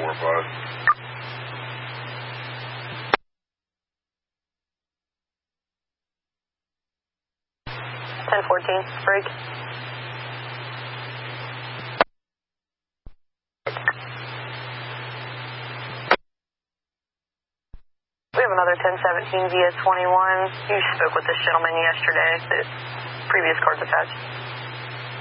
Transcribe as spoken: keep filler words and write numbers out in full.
four or five. ten fourteen, break. We have another ten seventeen via twenty-one. You spoke with this gentleman yesterday. The previous card's attached.